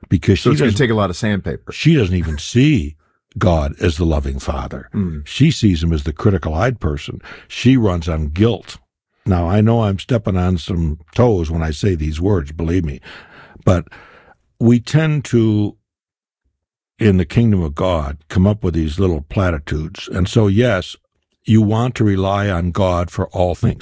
because So it's going to take a lot of sandpaper. she doesn't even see God as the loving Father. She sees him as the critical-eyed person. She runs on guilt. Now, I know I'm stepping on some toes when I say these words, believe me, but we tend to, in the kingdom of God, come up with these little platitudes. And so, yes, you want to rely on God for all things.